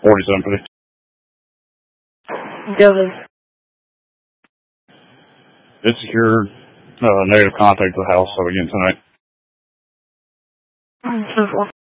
4750. Devin. It's secured. Negative contact to the house, so again tonight.